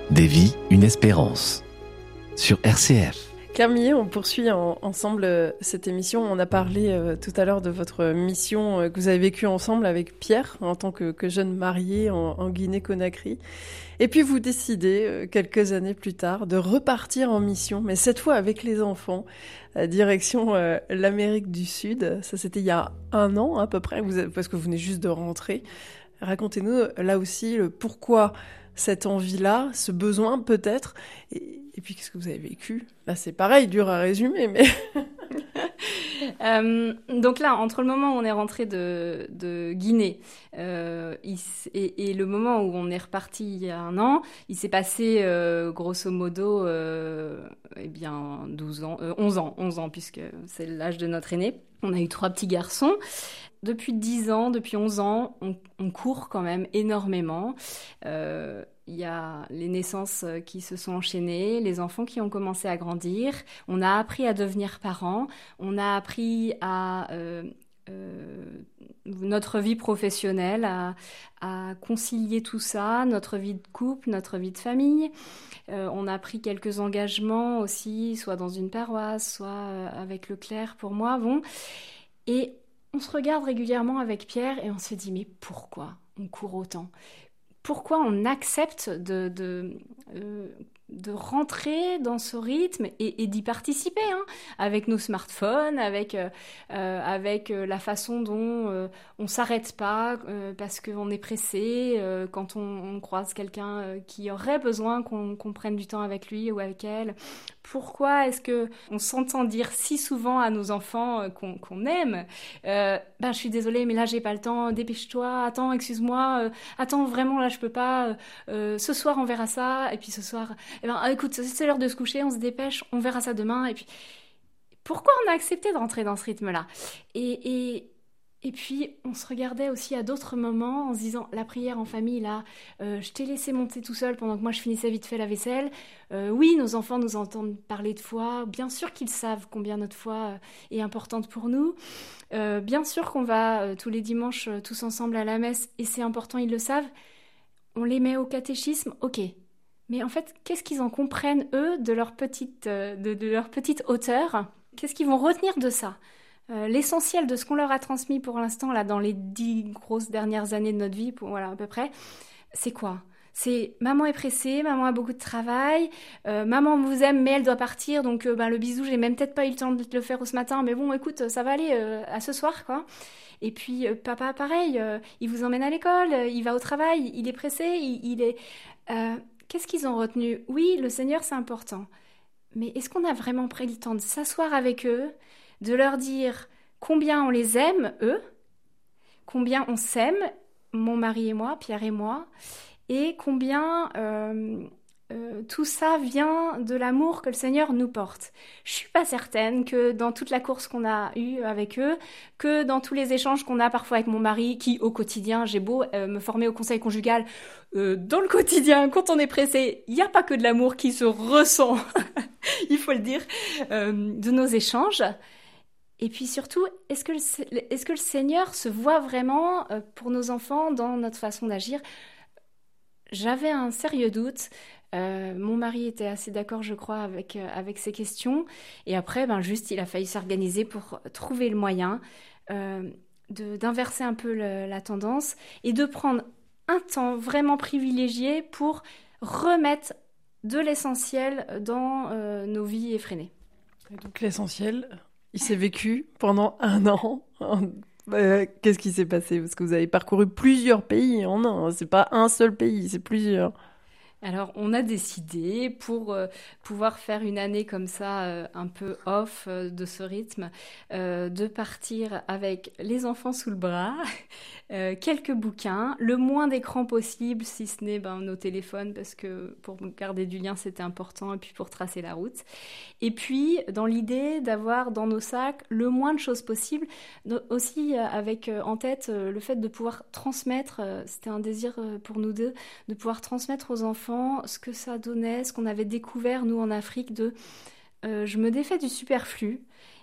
Des vies, une espérance. Sur RCF. Claire Millet, on poursuit ensemble cette émission. On a parlé tout à l'heure de votre mission que vous avez vécue ensemble avec Pierre en tant que jeune marié en Guinée-Conakry. Et puis vous décidez, quelques années plus tard, de repartir en mission, mais cette fois avec les enfants, direction l'Amérique du Sud. Ça, c'était il y a 1 an à peu près, parce que vous venez juste de rentrer. Racontez-nous là aussi le pourquoi cette envie-là, ce besoin peut-être, et puis qu'est-ce que vous avez vécu? Là c'est pareil, dur à résumer, mais... Donc là, entre le moment où on est rentré de Guinée et le moment où on est reparti il y a 1 an, il s'est passé grosso modo 11 ans, puisque c'est l'âge de notre aîné. On a eu 3 petits garçons. Depuis 10 ans, depuis 11 ans, on court quand même énormément. Il y a les naissances qui se sont enchaînées, les enfants qui ont commencé à grandir. On a appris à devenir parents. On a appris à notre vie professionnelle, à concilier tout ça, notre vie de couple, notre vie de famille. On a pris quelques engagements aussi, soit dans une paroisse, soit avec le clerc pour moi. Bon. Et on se regarde régulièrement avec Pierre et on se dit mais pourquoi on court autant ? Pourquoi on accepte de rentrer dans ce rythme et d'y participer, hein, avec nos smartphones, avec la façon dont on s'arrête pas parce qu'on est pressé, quand on croise quelqu'un qui aurait besoin qu'on prenne du temps avec lui ou avec elle. Pourquoi est-ce qu'on s'entend dire si souvent à nos enfants qu'on aime je suis désolée, mais là j'ai pas le temps, dépêche-toi, attends, excuse-moi, attends, vraiment là je peux pas, ce soir on verra ça, et puis ce soir, écoute, c'est l'heure de se coucher, on se dépêche, on verra ça demain, et puis pourquoi on a accepté de rentrer dans ce rythme-là ? Et puis, on se regardait aussi à d'autres moments en se disant, la prière en famille, là, je t'ai laissé monter tout seul pendant que moi je finissais vite fait la vaisselle. Oui, nos enfants nous entendent parler de foi. Bien sûr qu'ils savent combien notre foi est importante pour nous. Bien sûr qu'on va tous les dimanches tous ensemble à la messe et c'est important, ils le savent. On les met au catéchisme, ok. Mais en fait, qu'est-ce qu'ils en comprennent, eux, de leur petite hauteur ? Qu'est-ce qu'ils vont retenir de ça ? L'essentiel de ce qu'on leur a transmis pour l'instant, là, dans les 10 grosses dernières années de notre vie, voilà, à peu près, c'est quoi ? C'est maman est pressée, maman a beaucoup de travail, maman vous aime mais elle doit partir, donc le bisou, j'ai même peut-être pas eu le temps de te le faire ce matin, mais bon, écoute, ça va aller à ce soir, quoi. Et puis papa, pareil, il vous emmène à l'école, il va au travail, il est pressé, il est... qu'est-ce qu'ils ont retenu ? Oui, le Seigneur, c'est important. Mais est-ce qu'on a vraiment pris le temps de s'asseoir avec eux, de leur dire combien on les aime, eux, combien on s'aime, mon mari et moi, Pierre et moi, et combien tout ça vient de l'amour que le Seigneur nous porte. Je suis pas certaine que dans toute la course qu'on a eue avec eux, que dans tous les échanges qu'on a parfois avec mon mari, qui au quotidien, j'ai beau me former au conseil conjugal, dans le quotidien, quand on est pressé, il n'y a pas que de l'amour qui se ressent, il faut le dire, de nos échanges. Et puis surtout, est-ce que le Seigneur se voit vraiment pour nos enfants dans notre façon d'agir ? J'avais un sérieux doute. Mon mari était assez d'accord, je crois, avec ces questions. Et après, juste, il a failli s'organiser pour trouver le moyen d'inverser un peu la tendance et de prendre un temps vraiment privilégié pour remettre de l'essentiel dans nos vies effrénées. Et donc l'essentiel... Il s'est vécu pendant 1 an. Qu'est-ce qui s'est passé ? Parce que vous avez parcouru plusieurs pays en un. C'est pas un seul pays, c'est plusieurs. Alors, on a décidé, pour pouvoir faire une année comme ça, un peu off de ce rythme, de partir avec les enfants sous le bras, quelques bouquins, le moins d'écran possible, si ce n'est nos téléphones, parce que pour garder du lien, c'était important, et puis pour tracer la route. Et puis, dans l'idée d'avoir dans nos sacs le moins de choses possible, aussi avec en tête le fait de pouvoir transmettre, c'était un désir pour nous deux, de pouvoir transmettre aux enfants ce que ça donnait, ce qu'on avait découvert, nous, en Afrique, je me défais du superflu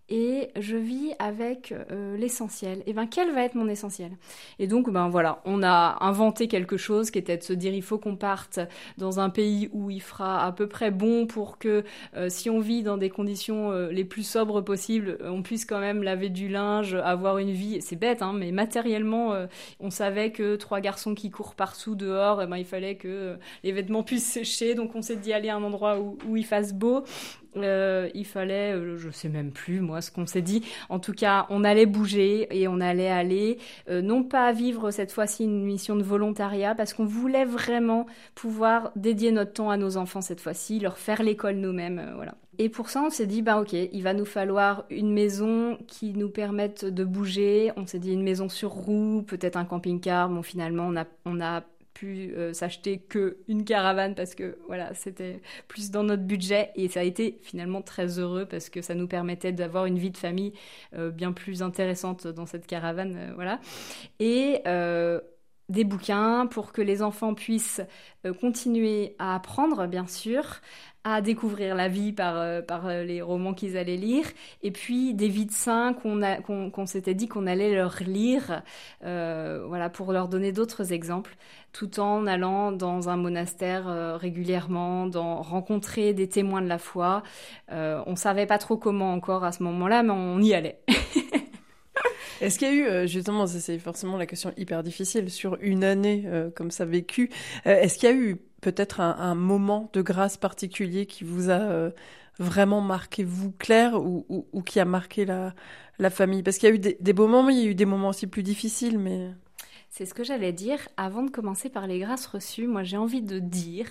et je vis avec l'essentiel. Et ben quel va être mon essentiel? Et donc voilà, on a inventé quelque chose qui était de se dire il faut qu'on parte dans un pays où il fera à peu près bon pour que si on vit dans des conditions les plus sobres possibles, on puisse quand même laver du linge, avoir une vie. C'est bête, hein, mais matériellement, on savait que 3 garçons qui courent partout dehors, et ben il fallait que les vêtements puissent sécher. Donc on s'est dit aller à un endroit où il fasse beau. Il fallait, je sais même plus moi ce qu'on s'est dit. En tout cas, on allait bouger et on allait aller, non pas vivre cette fois-ci une mission de volontariat, parce qu'on voulait vraiment pouvoir dédier notre temps à nos enfants cette fois-ci, leur faire l'école nous-mêmes, voilà. Et pour ça, on s'est dit, ok, il va nous falloir une maison qui nous permette de bouger. On s'est dit une maison sur roue, peut-être un camping-car. Bon, finalement, on a pu s'acheter qu'une caravane parce que voilà, c'était plus dans notre budget et ça a été finalement très heureux parce que ça nous permettait d'avoir une vie de famille bien plus intéressante dans cette caravane, voilà. Et des bouquins pour que les enfants puissent continuer à apprendre, bien sûr, à découvrir la vie par les romans qu'ils allaient lire, et puis des vies de saints qu'on s'était dit qu'on allait leur lire, voilà, pour leur donner d'autres exemples, tout en allant dans un monastère régulièrement, rencontrer des témoins de la foi. On savait pas trop comment encore à ce moment-là, mais on y allait. Est-ce qu'il y a eu, justement, c'est forcément la question hyper difficile, sur une année comme ça vécue, est-ce qu'il y a eu peut-être un moment de grâce particulier qui vous a vraiment marqué, vous, Claire, ou qui a marqué la famille? Parce qu'il y a eu des beaux moments, mais il y a eu des moments aussi plus difficiles, mais... C'est ce que j'allais dire. Avant de commencer par les grâces reçues, moi j'ai envie de dire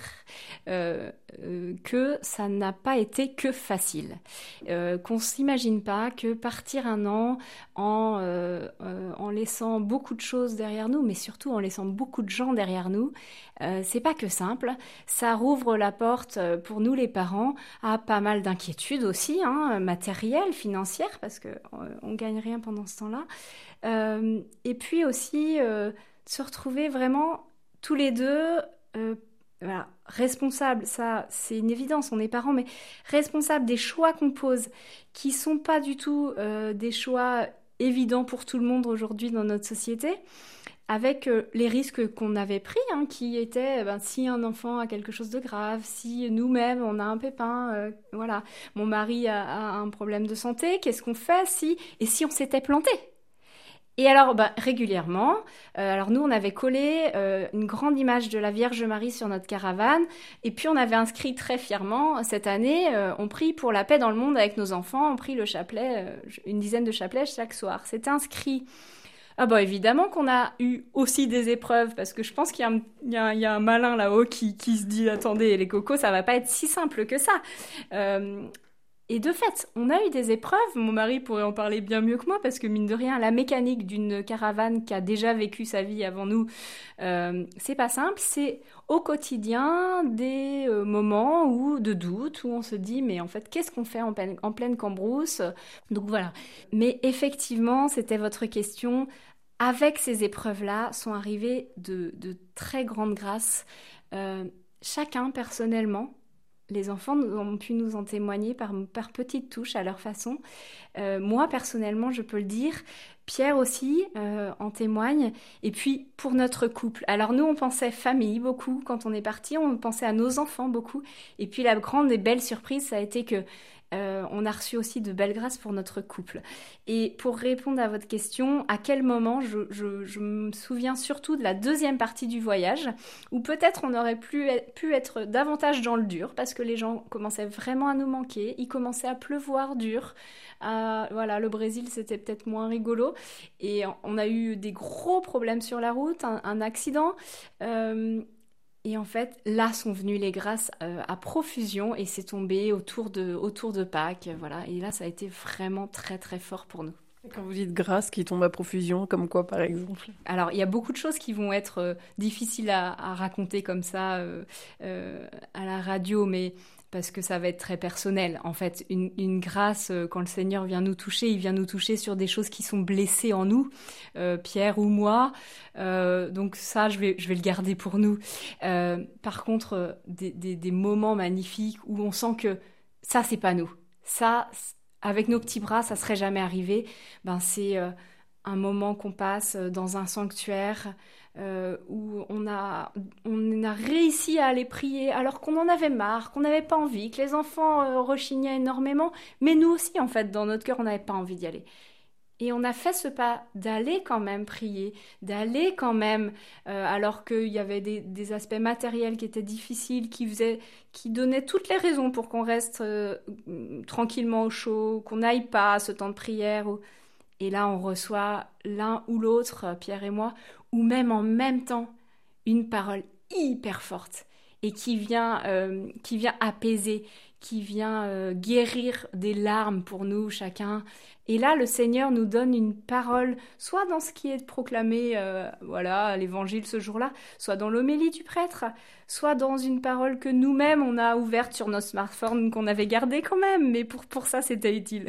que ça n'a pas été que facile. Qu'on ne s'imagine pas que partir un an en laissant beaucoup de choses derrière nous, mais surtout en laissant beaucoup de gens derrière nous, c'est pas que simple. Ça rouvre la porte pour nous les parents à pas mal d'inquiétudes aussi, hein, matérielles, financières, parce qu'on gagne rien pendant ce temps-là. Et puis aussi se retrouver vraiment tous les deux voilà, responsables, ça c'est une évidence, on est parents, mais responsables des choix qu'on pose, qui sont pas du tout des choix évidents pour tout le monde aujourd'hui dans notre société, avec les risques qu'on avait pris, hein, qui étaient si un enfant a quelque chose de grave, si nous-mêmes on a un pépin, voilà, mon mari a un problème de santé, qu'est-ce qu'on fait et si on s'était planté? Et alors, régulièrement, alors nous, on avait collé une grande image de la Vierge Marie sur notre caravane, et puis on avait inscrit très fièrement, cette année, on prie pour la paix dans le monde avec nos enfants, on prie le chapelet, une dizaine de chapelets chaque soir. C'était inscrit. Évidemment qu'on a eu aussi des épreuves, parce que je pense qu'il y a un malin là-haut qui se dit, attendez, les cocos, ça va pas être si simple que ça. Et de fait, on a eu des épreuves, mon mari pourrait en parler bien mieux que moi, parce que mine de rien, la mécanique d'une caravane qui a déjà vécu sa vie avant nous, c'est pas simple, c'est au quotidien des moments de doute, où on se dit, mais en fait, qu'est-ce qu'on fait en pleine cambrousse? Donc voilà. Mais effectivement, c'était votre question, avec ces épreuves-là, sont arrivées de très grandes grâces, chacun personnellement. Les enfants ont pu nous en témoigner par petites touches à leur façon. Moi, personnellement, je peux le dire. Pierre aussi en témoigne. Et puis, pour notre couple. Alors nous, on pensait famille beaucoup. Quand on est parti, on pensait à nos enfants beaucoup. Et puis, la grande et belle surprise, ça a été que on a reçu aussi de belles grâces pour notre couple. Et pour répondre à votre question, à quel moment, je me souviens surtout de la deuxième partie du voyage, où peut-être on aurait pu être davantage dans le dur, parce que les gens commençaient vraiment à nous manquer, il commençait à pleuvoir dur. Voilà, le Brésil, c'était peut-être moins rigolo. Et on a eu des gros problèmes sur la route, un accident. Et en fait, là sont venues les grâces à profusion et c'est tombé autour de Pâques, voilà. Et là, ça a été vraiment très très fort pour nous. Quand vous dites grâce qui tombe à profusion, comme quoi par exemple? Alors, il y a beaucoup de choses qui vont être difficiles à raconter comme ça à la radio, mais parce que ça va être très personnel. En fait, une grâce, quand le Seigneur vient nous toucher, il vient nous toucher sur des choses qui sont blessées en nous, Pierre ou moi. Donc ça, je vais le garder pour nous. Par contre, des moments magnifiques où on sent que ça, c'est pas nous. Ça, avec nos petits bras, ça serait jamais arrivé. C'est un moment qu'on passe dans un sanctuaire où on a réussi à aller prier alors qu'on en avait marre, qu'on n'avait pas envie, que les enfants rechignaient énormément, mais nous aussi, en fait, dans notre cœur, on n'avait pas envie d'y aller. Et on a fait ce pas d'aller quand même prier, d'aller quand même, alors qu'il y avait des aspects matériels qui étaient difficiles, qui donnaient toutes les raisons pour qu'on reste tranquillement au chaud, qu'on n'aille pas à ce temps de prière. Et là, on reçoit l'un ou l'autre, Pierre et moi, ou même en même temps, une parole hyper forte et qui vient apaiser, qui vient guérir des larmes pour nous, chacun. Et là, le Seigneur nous donne une parole, soit dans ce qui est proclamé, à l'évangile ce jour-là, soit dans l'homélie du prêtre, soit dans une parole que nous-mêmes, on a ouverte sur nos smartphones, qu'on avait gardée quand même, mais pour ça, c'était utile.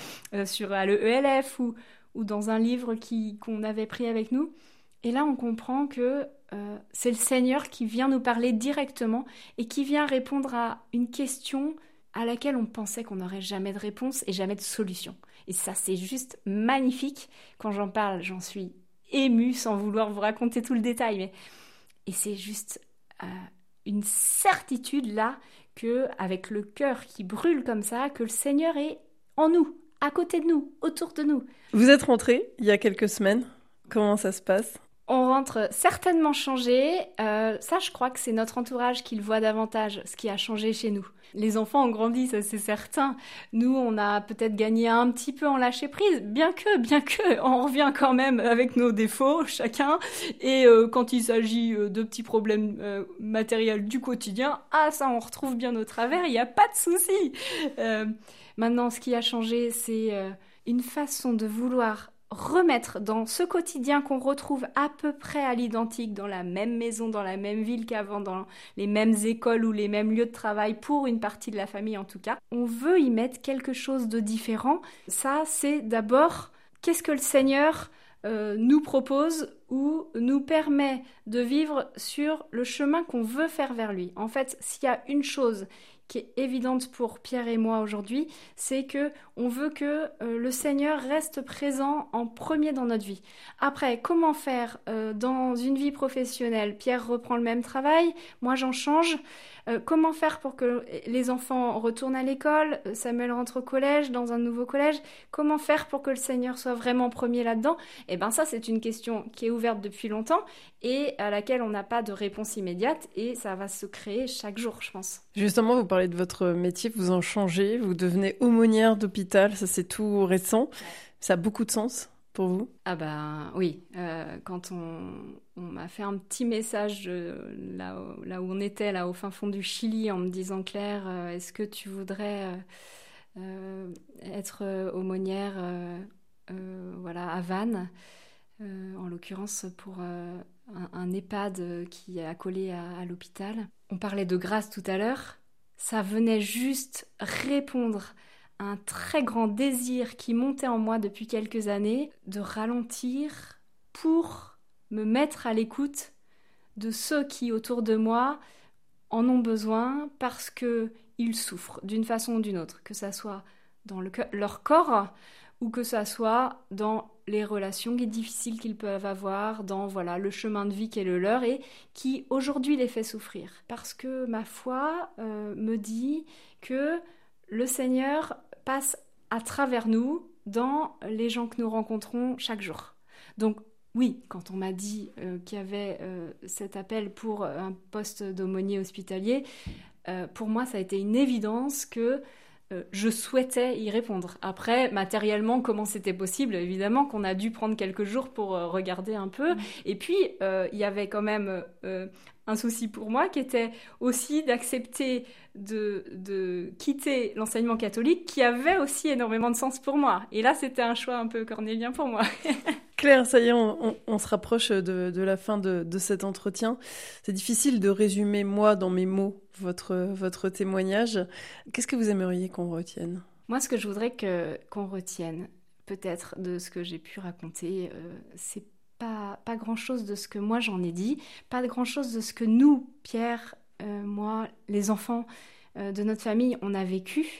À l'ELF ou dans un livre qu'on avait pris avec nous. Et là, on comprend que c'est le Seigneur qui vient nous parler directement et qui vient répondre à une question à laquelle on pensait qu'on n'aurait jamais de réponse et jamais de solution. Et ça, c'est juste magnifique. Quand j'en parle, j'en suis émue sans vouloir vous raconter tout le détail. Et c'est juste une certitude là que, avec le cœur qui brûle comme ça, que le Seigneur est en nous, à côté de nous, autour de nous. Vous êtes rentrée il y a quelques semaines. Comment ça se passe ? On rentre certainement changé. Ça, je crois que c'est notre entourage qui le voit davantage, ce qui a changé chez nous. Les enfants ont grandi, ça c'est certain. Nous, on a peut-être gagné un petit peu en lâcher prise, bien que, on revient quand même avec nos défauts, chacun. Et quand il s'agit de petits problèmes matériels du quotidien, ça, on retrouve bien nos travers, il n'y a pas de souci. Maintenant, ce qui a changé, c'est une façon de vouloir remettre dans ce quotidien qu'on retrouve à peu près à l'identique dans la même maison, dans la même ville qu'avant, dans les mêmes écoles ou les mêmes lieux de travail, pour une partie de la famille en tout cas. On veut y mettre quelque chose de différent. Ça, c'est d'abord qu'est-ce que le Seigneur nous propose ou nous permet de vivre sur le chemin qu'on veut faire vers lui. En fait, s'il y a une chose qui est évidente pour Pierre et moi aujourd'hui, c'est que on veut que le Seigneur reste présent en premier dans notre vie. Après, comment faire dans une vie professionnelle ? Pierre reprend le même travail, moi j'en change. Comment faire pour que les enfants retournent à l'école ? Samuel rentre au collège, dans un nouveau collège. Comment faire pour que le Seigneur soit vraiment premier là-dedans ? Eh bien ça, c'est une question qui est ouverte depuis longtemps et à laquelle on n'a pas de réponse immédiate et ça va se créer chaque jour, je pense. Justement, vous parlez de votre métier, vous en changez, vous devenez aumônière d'hôpital, ça c'est tout récent. Ça a beaucoup de sens pour vous ? Oui, quand on m'a fait un petit message là où on était, là au fin fond du Chili, en me disant Claire, est-ce que tu voudrais être aumônière à Vannes, en l'occurrence pour un EHPAD qui est accolé à l'hôpital. On parlait de grâce tout à l'heure, ça venait juste répondre un très grand désir qui montait en moi depuis quelques années, de ralentir pour me mettre à l'écoute de ceux qui, autour de moi, en ont besoin parce qu'ils souffrent d'une façon ou d'une autre, que ça soit dans leur corps ou que ça soit dans les relations difficiles qu'ils peuvent avoir, dans le chemin de vie qui est le leur et qui aujourd'hui les fait souffrir. Parce que ma foi me dit que le Seigneur passe à travers nous dans les gens que nous rencontrons chaque jour. Donc oui, quand on m'a dit qu'il y avait cet appel pour un poste d'aumônier hospitalier, pour moi ça a été une évidence que je souhaitais y répondre. Après, matériellement, comment c'était possible ? Évidemment qu'on a dû prendre quelques jours pour regarder un peu. Et puis, il y avait quand même un souci pour moi qui était aussi d'accepter de quitter l'enseignement catholique qui avait aussi énormément de sens pour moi. Et là, c'était un choix un peu cornélien pour moi. Claire, ça y est, on se rapproche de la fin de cet entretien. C'est difficile de résumer, moi, dans mes mots, votre témoignage. Qu'est-ce que vous aimeriez qu'on retienne ? Moi, ce que je voudrais qu'on retienne, peut-être, de ce que j'ai pu raconter, c'est pas grand-chose de ce que moi j'en ai dit, pas grand-chose de ce que nous, Pierre, moi, les enfants de notre famille, on a vécu.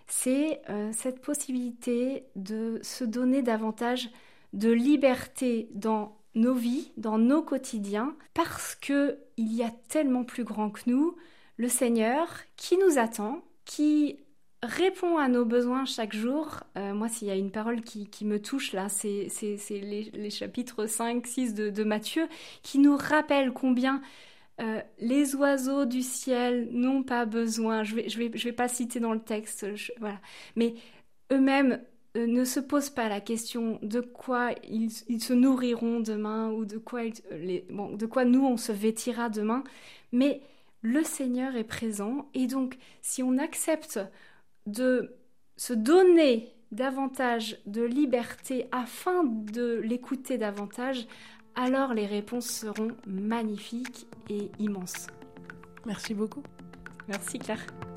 c'est cette possibilité de se donner davantage de liberté dans nos vies, dans nos quotidiens, parce qu'il y a tellement plus grand que nous, le Seigneur qui nous attend, qui répond à nos besoins chaque jour. Moi, s'il y a une parole qui me touche là, c'est les chapitres 5, 6 de Matthieu, qui nous rappellent combien les oiseaux du ciel n'ont pas besoin. Je vais pas citer dans le texte, voilà. Mais eux-mêmes ne se posent pas la question de quoi ils se nourriront demain ou de quoi nous on se vêtira demain. Mais le Seigneur est présent et donc si on accepte de se donner davantage de liberté afin de l'écouter davantage, alors les réponses seront magnifiques et immenses. Merci beaucoup. Merci Claire.